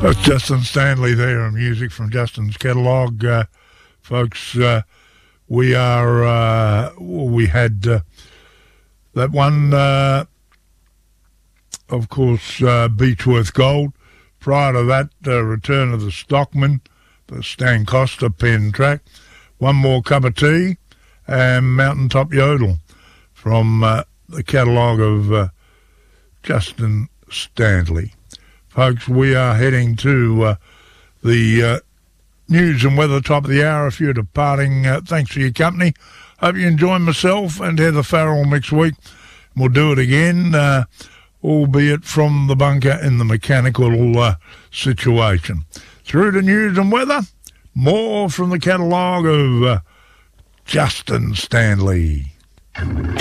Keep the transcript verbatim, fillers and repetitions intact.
That's Justin Stanley there, and music from Justin's catalogue. Uh, folks, uh, we are, uh, we had uh, that one, uh, of course, uh, Beechworth Gold. Prior to that, uh, Return of the Stockman, the Stan Costa pen track. One More Cup of Tea, and Mountaintop Yodel from uh, the catalogue of uh, Justin Stanley. Folks, we are heading to uh, the uh, news and weather top of the hour. If you're departing, uh, thanks for your company. Hope you enjoy myself and Heather Farrell next week. We'll do it again, uh, albeit from the bunker in the mechanical uh, situation. Through to news and weather, more from the catalogue of uh, Justin Stanley.